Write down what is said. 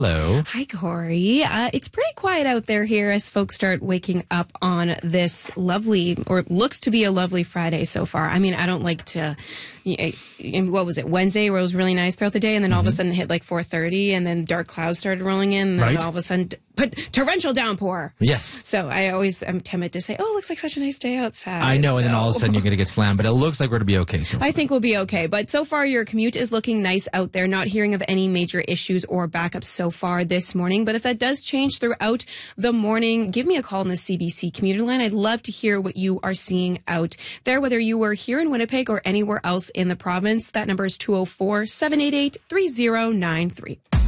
Hello. Hi, Corey. It's pretty quiet out there here as folks start waking up on this lovely, or looks to be a lovely Friday so far. I mean, I don't like to, what was it, Wednesday, where it was really nice throughout the day, and then all of a sudden it hit like 4:30, and then dark clouds started rolling in, and then all of a sudden, torrential downpour. Yes. So I'm timid to say, oh, it looks like such a nice day outside. I know, and then all of a sudden you're going to get slammed, but it looks like we're going to be okay. So I think we'll be okay. But so far, your commute is looking nice out there. Not hearing of any major issues or backups so far this morning. But if that does change throughout the morning, give me a call on the CBC commuter line. I'd love to hear what you are seeing out there, whether you were here in Winnipeg or anywhere else in the province. That number is 204-788-3093.